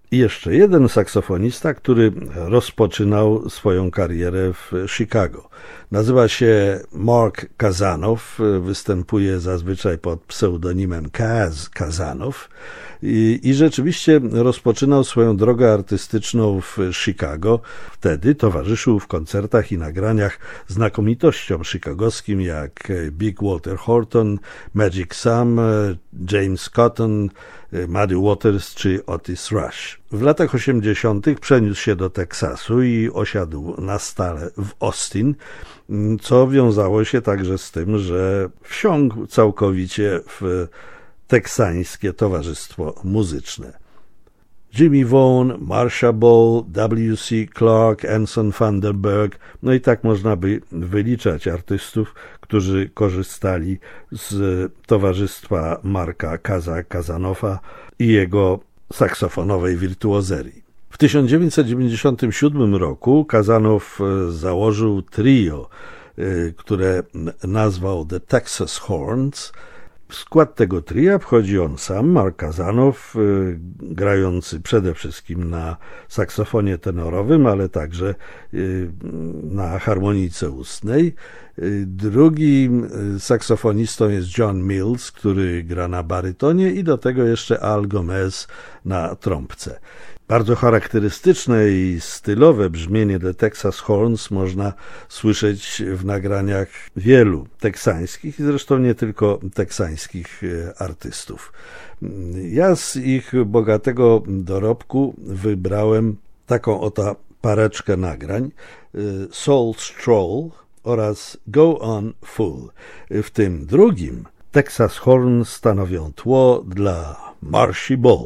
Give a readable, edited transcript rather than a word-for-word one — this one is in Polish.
I jeszcze jeden saksofonista, który rozpoczynał swoją karierę w Chicago. Nazywa się Mark Kazanow, występuje zazwyczaj pod pseudonimem Kazanow i rzeczywiście rozpoczynał swoją drogę artystyczną w Chicago. Wtedy towarzyszył w koncertach i nagraniach znakomitościom chicagowskim jak Big Walter Horton, Magic Sam, James Cotton, Muddy Waters czy Otis Rush. W latach 80. przeniósł się do Teksasu i osiadł na stale w Austin, co wiązało się także z tym, że wsiąkł całkowicie w teksańskie towarzystwo muzyczne. Jimmy Vaughan, Marcia Ball, W.C. Clark, Anson Vanderberg, no i tak można by wyliczać artystów, którzy korzystali z towarzystwa Marka Kazanowa i jego saksofonowej wirtuozerii. W 1997 roku Kazanow założył trio, które nazwał The Texas Horns. W skład tego tria wchodzi on sam, Mark Kazanow, grający przede wszystkim na saksofonie tenorowym, ale także na harmonijce ustnej. Drugim saksofonistą jest John Mills, który gra na barytonie i do tego jeszcze Al Gomez na trąbce. Bardzo charakterystyczne i stylowe brzmienie The Texas Horns można słyszeć w nagraniach wielu teksańskich i zresztą nie tylko teksańskich artystów. Ja z ich bogatego dorobku wybrałem taką oto pareczkę nagrań: Soul Stroll oraz Go On Full. W tym drugim Texas Horns stanowią tło dla Marcia Ball.